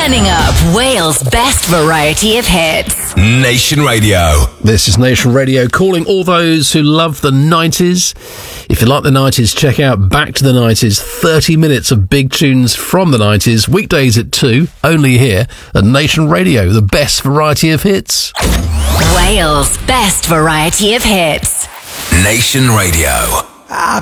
Turning up Wales' best variety of hits. Nation Radio. This is Nation Radio, calling all those who love the 90s. If you like the 90s, check out Back to the 90s, 30 minutes of big tunes from the 90s, weekdays at 2, only here at Nation Radio, the best variety of hits. Wales' best variety of hits. Nation Radio.